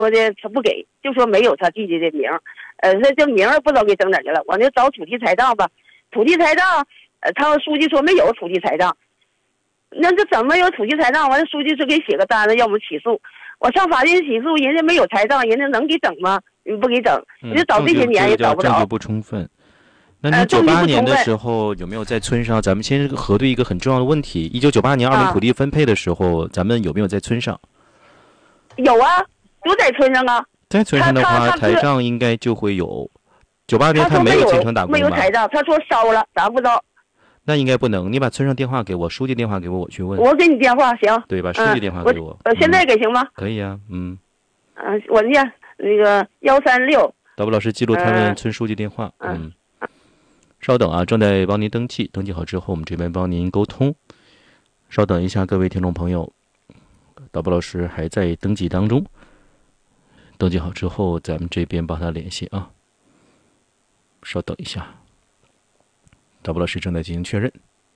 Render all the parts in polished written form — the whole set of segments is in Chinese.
说的他不给，就说没有他弟弟的名，这名不知道给整哪去了。我就找土地财账吧，土地财账，他书记说没有土地财账，那这怎么有土地财账？完了，书记说给写个单子，要么起诉。我上法院起诉，人家没有财账，人家能给整吗？你不给整，你就找这些年也找不着。 证据不充分。那你98年的时候有没有在村上？咱们先核对一个很重要的问题：1998年2轮土地分配的时候，咱们有没有在村上？ 有啊，都在村上啊。 在村上的话，台账应该就会有。98年他没有进城打工吧？ 没有台账，他说烧了，咱不知道。 那应该不能，你把村上电话给我，书记电话给我，我去问。 我给你电话行。 对，把书记电话给我。 现在给行吗？ 可以啊， 我念那个136。 导播老师记录他们村书记电话。稍等啊，正在帮您登记，登记好之后，我们这边帮您沟通。稍等一下，各位听众朋友，导播老师还在登记当中。登记好之后，咱们这边帮他联系啊。稍等一下。导播老师正在进行确认。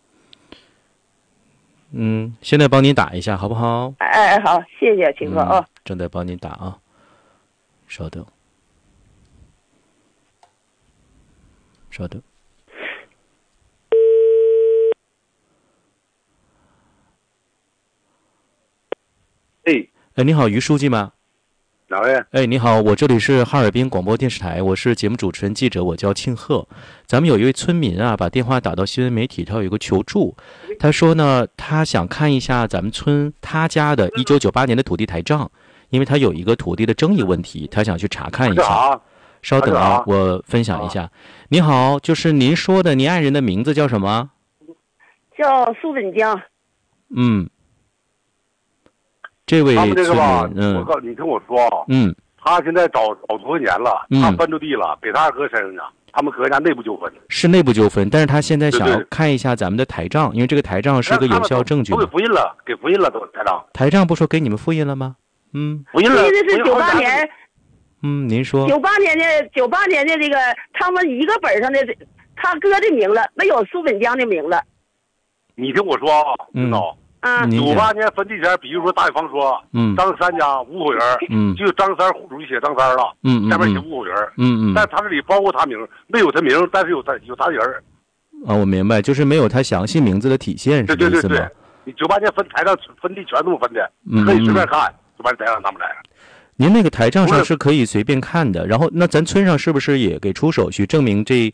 现在帮您打一下，好不好？ 好，谢谢秦哥啊。 正在帮您打啊，稍等，稍等。你好，于书记吗？ 哪位？ 你好，我这里是哈尔滨广播电视台，我是节目主持人记者，我叫庆贺。咱们有一位村民啊，把电话打到新闻媒体，他有一个求助，他说呢，他想看一下咱们村他家的1998年的土地台账，因为他有一个土地的争议问题，他想去查看一下。稍等啊，我分享一下。你好，就是您说的您爱人的名字叫什么？ 叫苏本江。 这位村民， 我告诉你，听我说啊，他现在找多少年了，他分出地了，给他二哥身上呢，他们哥家内部纠纷。 是内部纠纷，但是他现在想要看一下咱们的台账，因为这个台账是一个有效证据。 都给复印了，给复印了都台账。 台账不说给你们复印了吗？ 复印了。 这是98年。 您说。 98年的这个，他们一个本上的他哥的名字，没有苏本江的名字。 你听我说啊，领导。98年分地前，比如说大方说，张三家5口人，就张三户主就写张三了，下面写5口人，但他这里包括他名，没有他名，但是有他人。 我明白，就是没有他详细名字的体现，是这意思吗？ 你98年分台上分地全这么分的，可以随便看，就把台上拿不来。 您那个台账上是可以随便看的，然后那咱村上是不是也给出手续证明这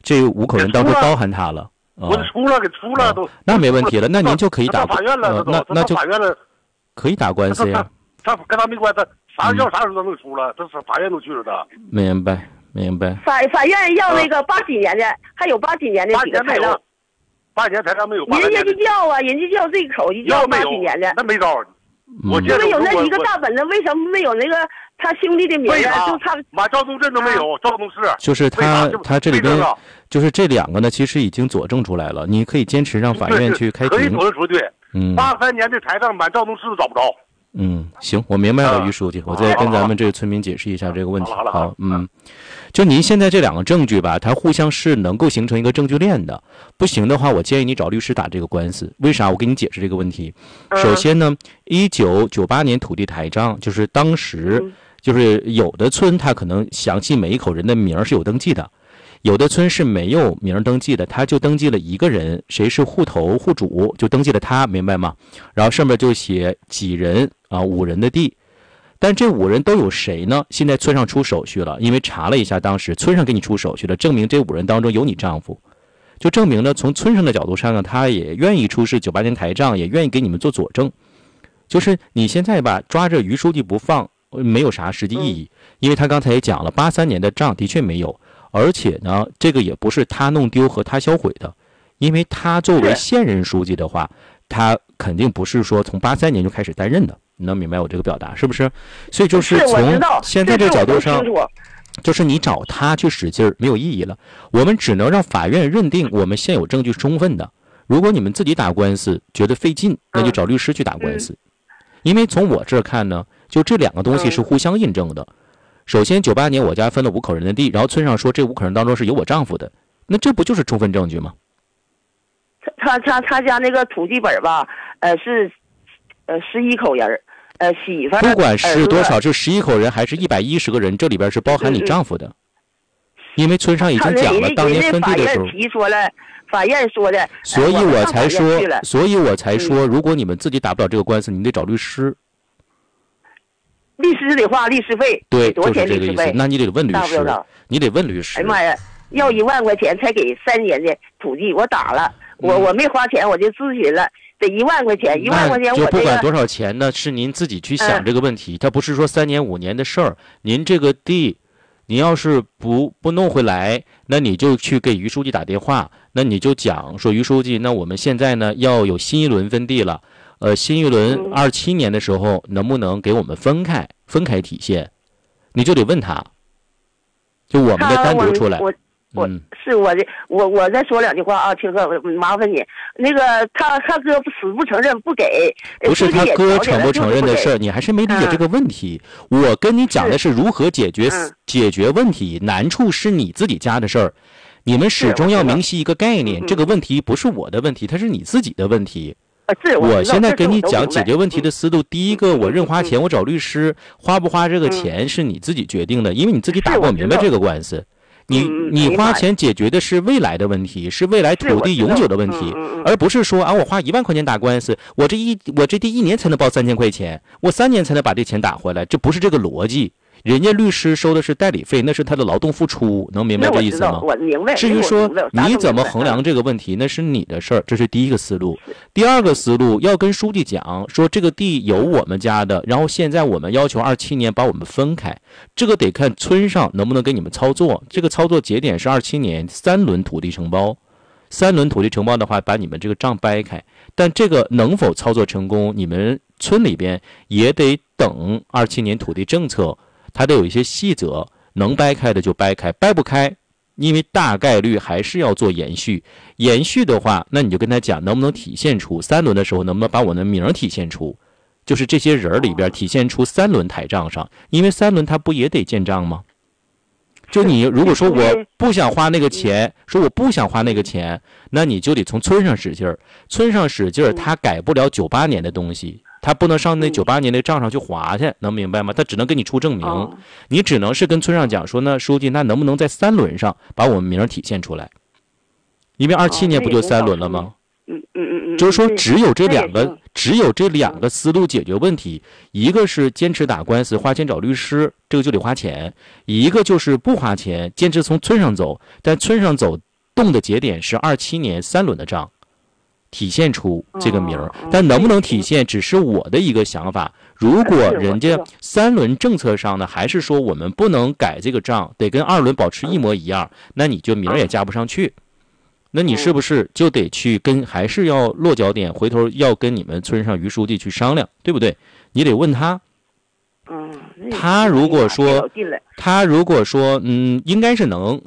5口人当中包含他了？ 我给出了都， 那没问题了，那您就可以打法院了， 那就法院了， 可以打官司呀。 他跟他没关系，啥时候都能出了，这是法院都去了的。 明白。 法院要那个80几年的，还有80几年的几个台账。 80年台账没有。 人家就叫啊，人家叫这口就叫80几年的。 那没招。我因为有那一个大本子，为什么没有那个他兄弟的名字？就他马昭东镇都没有，赵东市。 就是他这里边，就是这2个呢，其实已经佐证出来了。你可以坚持让法院去开庭。 可以佐证说对。83年的台账满赵东市都找不着。 行，我明白了，于书记，我再跟咱们这个村民解释一下这个问题。好，就您现在这2个证据吧，它互相是能够形成一个证据链的。不行的话，我建议你找律师打这个官司。为啥？我给你解释这个问题。首先呢，1998年土地台账就是当时就是有的村它可能详细每一口人的名是有登记的，有的村是没有名登记的，他就登记了一个人，谁是户头户主就登记了他，明白吗？然后上面就写几人啊，5人的地。但这5人都有谁呢？现在村上出手续了，因为查了一下，当时村上给你出手续了，证明这5人当中有你丈夫，就证明了从村上的角度上呢，他也愿意出示98年台账，也愿意给你们做佐证。就是你现在吧，抓着于书记不放，没有啥实际意义，因为他刚才也讲了，83年的账的确没有，而且呢，这个也不是他弄丢和他销毁的，因为他作为现任书记的话，他肯定不是说从83年就开始担任的。你能明白我这个表达是不是？所以就是从现在这个角度上，就是你找他去使劲没有意义了。我们只能让法院认定我们现有证据是充分的。如果你们自己打官司觉得费劲，那就找律师去打官司。因为从我这儿看呢，就这2个东西是互相印证的。首先98年我家分了5口人的地，然后村上说这5口人当中是有我丈夫的，那这不就是充分证据吗？ 他家那个土地本吧，是11口人， 媳妇， 不管是多少，是11口人还是110个人，这里边是包含你丈夫的。因为村上已经讲了，当年分地的时候， 法院说的， 所以我才说，如果你们自己打不了这个官司，你得找律师。 律师得花律师费， 对， 多少钱就是这个意思。那你得问律师，你得问律师。 哎呀妈呀，要1万块钱才给3年的土地，我打了，我没花钱，我就咨询了，得1万块钱，1万块钱我就不管多少钱呢，是您自己去想这个问题，它不是说3年5年的事儿。您这个地。你要是不弄回来，那你就去给于书记打电话，那你就讲说，于书记，那我们现在呢要有新一轮分地了，新一轮27年的时候能不能给我们分开体现？你就得问他，就我们的单独出来。 我再说2句话啊，青哥，麻烦你，那个他哥死不承认不给， 不是他哥承不承认的事儿，你还是没理解这个问题。我跟你讲的是如何解决问题，难处是你自己家的事儿，你们始终要明晰一个概念，这个问题不是我的问题，它是你自己的问题。我现在跟你讲解决问题的思路，第一个，我认花钱，我找律师，花不花这个钱是你自己决定的，因为你自己打不明白这个官司。你花钱解决的是未来的问题，是未来土地永久的问题，而不是说我花1万块钱打官司，我这地1年才能报3000块钱，我3年才能把这钱打回来，这不是这个逻辑。人家律师收的是代理费，那是他的劳动付出，能明白这意思吗？ 我明白。 至于说你怎么衡量这个问题，那是你的事儿，这是第一个思路。第二个思路，要跟书记讲说这个地有我们家的，然后现在我们要求27年把我们分开，这个得看村上能不能给你们操作。这个操作节点是27年3轮土地承包，3轮土地承包的话，把你们这个账掰开，但这个能否操作成功，你们村里边也得等27年土地政策。它得有一些细则，能掰开的就掰开，掰不开，因为大概率还是要做延续。延续的话，那你就跟他讲，能不能体现出3轮的时候，能不能把我的名体现出，就是这些人里边体现出3轮台账上，因为3轮它不也得建账吗？就你如果说我不想花那个钱，那你就得从村上使劲儿，他改不了98年的东西。他不能上那98年的账上去划去，能明白吗？他只能给你出证明，你只能是跟村上讲说，那书记，那能不能在3轮上把我们名体现出来？因为27年不就3轮了吗？就是说只有这两个思路解决问题，一个是坚持打官司花钱找律师，这个就得花钱；一个就是不花钱，坚持从村上走，但村上走动的节点是27年3轮的账。体现出这个名儿，但能不能体现只是我的一个想法。如果人家3轮政策上呢，还是说我们不能改这个账，得跟2轮保持一模一样，那你就名儿也加不上去。那你是不是就得去还是要落脚点，回头要跟你们村上于书记去商量，对不对？你得问他。他如果说应该是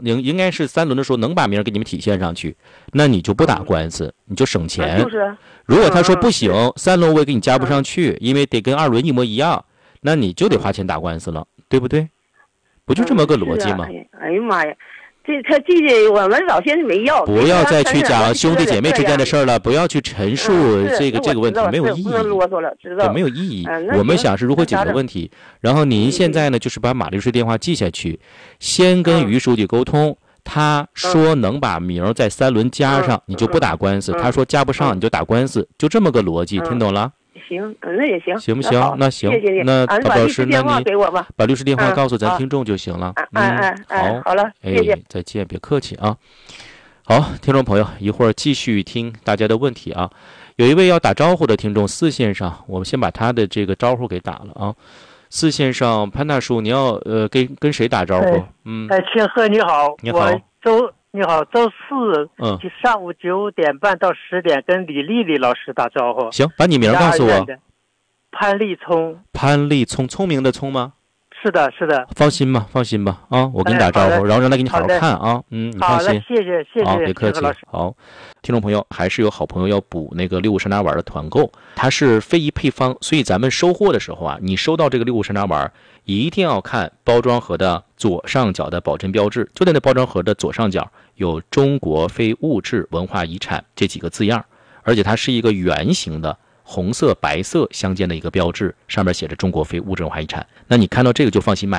3轮的时候能把名给你们体现上去，那你就不打官司，你就省钱。如果他说不行，3轮我也给你加不上去，因为得跟2轮一模一样，那你就得花钱打官司了，对不对？不就这么个逻辑吗？ 哎呀妈呀！他弟弟我们老先生没要， 不要再去讲兄弟姐妹之间的事儿了，不要去陈述这个问题，没有意义，没有意义。我们想是如何解决问题。然后您现在呢，就是把马律师电话记下去，先跟于书记沟通，他说能把名在3轮加上，你就不打官司；他说加不上，你就打官司，就这么个逻辑，听懂了？ 行，那也行， 行不行？那行， 谢谢你。 那陶老师，那你把律师电话告诉咱听众就行了。 好了，谢谢， 再见，别客气啊。好，听众朋友，一会儿继续听大家的问题啊。有一位要打招呼的听众4线上，我们先把他的这个招呼给打了啊。4线上，潘大叔，你要跟谁打招呼？ 清河你好， 你好， 你好，周4上午9点半到10点跟李丽丽老师打招呼。 行，把你名告诉我。 潘立聪。 潘立聪，聪明的聪吗？ 是的，是的。 放心吧啊，我跟你打招呼，然后让他给你好好看啊。你放心。 谢谢。 好，别客气。好，听众朋友，还是有好朋友要补那个六五山楂丸的团购，它是非遗配方，所以咱们收货的时候啊，你收到这个六五山楂丸，一定要看包装盒的左上角的保真标志，就在那包装盒的左上角有中国非物质文化遗产这几个字样，而且它是一个圆形的红色、白色相间的一个标志，上面写着中国非物质文化遗产。那你看到这个就放心买。